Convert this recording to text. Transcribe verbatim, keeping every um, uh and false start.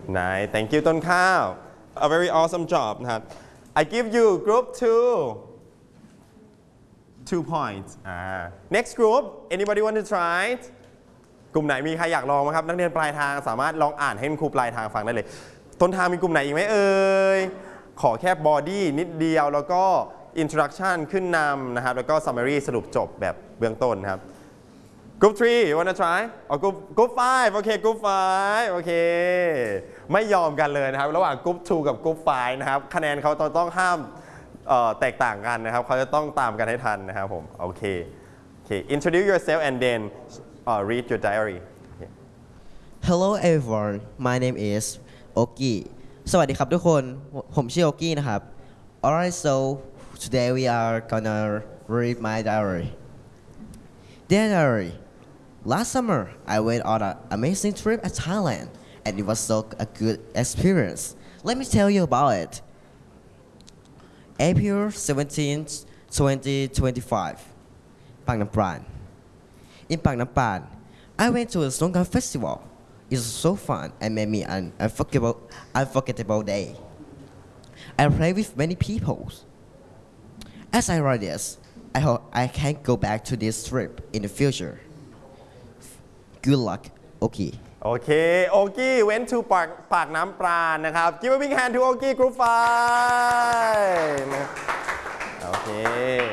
nice thank you ต้นข้าว a very awesome job นะครับ I give you group two two points อ่า next group anybody want to try กลุ่มไหนมีใครอยากลองไหมครับนักเรียนปลายทางสามารถลองอ่านให้คุณครูปลายทางฟังได้เลยต้นทางมีกลุ่มไหนอีกไหมเอ่ยขอแค่ body นิดเดียวแล้วก็ introduction ขึ้นนำนะครับแล้วก็ summary สรุปจบแบบเบื้องต้นครับ group three you wanna try อ๋อ group group five โอเค group five โอเคไม่ยอมกันเลยนะครับระหว่าง group two กับ group five นะครับคะแนนเขาต้องห้ามแตกต่างกันนะครับเขาจะต้องตามกันให้ทันนะครับผมโอเคโอเค introduce yourself and then uh, read your diary okay. Hello everyone my name is Oki สวัสดีครับทุกคนผมชื่อ Oki นะครับ Alright so today we are gonna read my diary Dear diary last summer I went on an amazing trip at Thailand and it was so a good experience let me tell you about it April seventeenth twenty twenty-five ปางน้ำปราณ In Phang Nam Pran I went to a Songkran festival it was so fun and made me an unforgettable unforgettable day I played with many people as I write this I hope I can go back to this trip in the future good luck Oki โอเคโอกี้ went to ปากปากน้ำปราณนะครับ give a big hand to โอกี้ group five โอเค